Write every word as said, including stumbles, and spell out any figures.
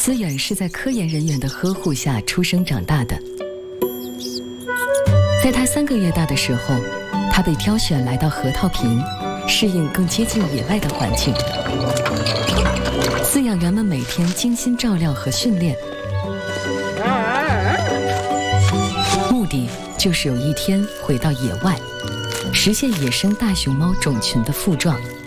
思远是在科研人员的呵护下出生长大的。在他三个月大的时候，他被挑选来到河套坪，适应更接近野外的环境。饲养员们每天精心照料和训练，目的就是有一天回到野外，实现野生大熊猫种群的复壮。